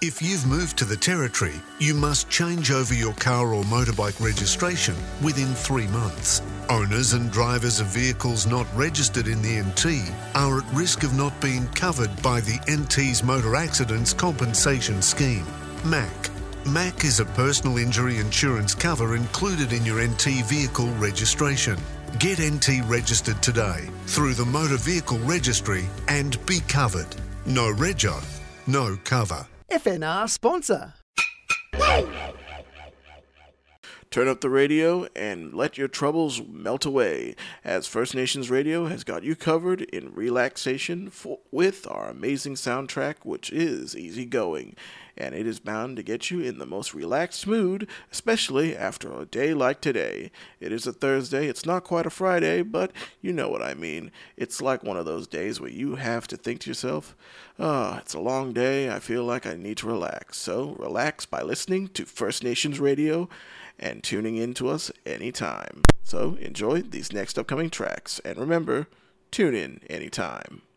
If you've moved to the Territory, you must change over your car or motorbike registration within 3 months. Owners and drivers of vehicles not registered in the NT are at risk of not being covered by the NT's Motor Accidents Compensation Scheme, MAC. MAC is a personal injury insurance cover included in your NT vehicle registration. Get NT registered today through the Motor Vehicle Registry and be covered. No rego, no cover. FNR sponsor. Turn up the radio and let your troubles melt away, as First Nations Radio has got you covered in relaxation with our amazing soundtrack, which is Easy Going. And it is bound to get you in the most relaxed mood, especially after a day like today. It is a Thursday. It's not quite a Friday, but you know what I mean. It's like one of those days where you have to think to yourself, it's a long day. I feel like I need to relax. So relax by listening to First Nations Radio and tuning in to us anytime. So enjoy these next upcoming tracks. And remember, tune in anytime.